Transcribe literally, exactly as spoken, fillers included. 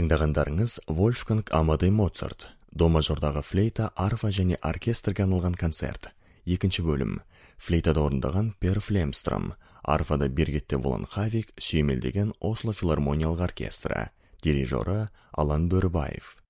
тыңдағандарыңыз Вольфганг Амадей Моцарт, до мажордағы флейта, арфа және оркестрге арналған концерт. Екінші бөлім. Флейтада орындаған Пер Флемстром, арфада Биргитте Волан Хавик, сүйемелдеген Осло филармониялық оркестрі. Дирижері Алан Бөрібаев.